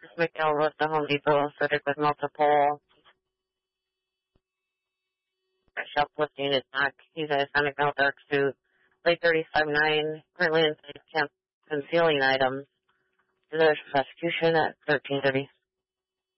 McNeil Road to Home Depot, subject with multiple shoplifting is not. He's a Hispanic male, dark suit, late 35-9, currently inside camp concealing items. There's prosecution at 13:30.